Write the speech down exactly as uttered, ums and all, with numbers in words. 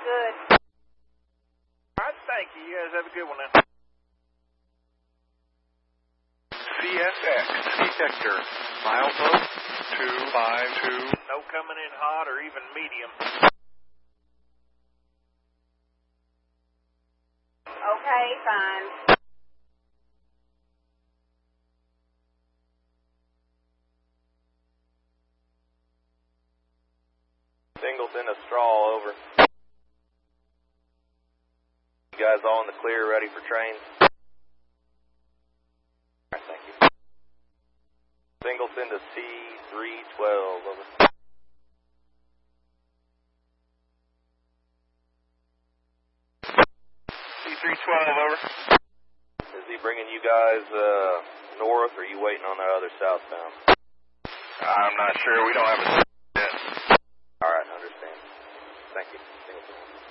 Good. All right, thank you. You guys have a good one now. C S X detector, milepost two five two. No coming in hot or even medium. Okay, fine. Singleton to Straw, over. You guys all in the clear, ready for trains? All right, thank you. Singleton to C three twelve, over. C three twelve, over. Is he bringing you guys uh, north, or are you waiting on that other southbound? I'm not sure. We don't have a yet. All right, understand. Thank you. Singleton.